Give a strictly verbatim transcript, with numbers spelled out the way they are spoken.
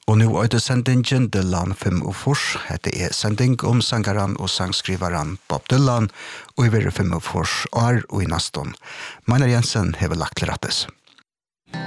Og nu er det sendingen Dylan fem og fors. Det er sending om sangaren og sangskrivaren Bob Dylan, og i verre fem og fors år og i naston. Magnus Jensen har lagt til rettes.